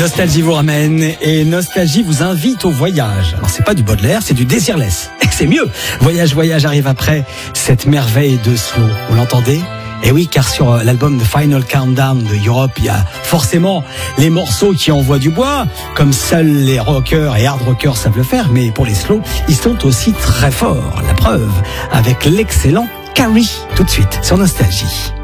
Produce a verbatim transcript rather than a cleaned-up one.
Nostalgie vous ramène et Nostalgie vous invite au voyage. Alors c'est pas du Baudelaire, c'est du Désirless. Et c'est mieux. Voyage, voyage arrive après cette merveille de slow. Vous l'entendez ? Et oui, car sur l'album The Final Countdown de Europe, il y a forcément les morceaux qui envoient du bois, comme seuls les rockers et hard rockers savent le faire, mais pour les slow, ils sont aussi très forts. La preuve avec l'excellent Carrie, tout de suite sur Nostalgie.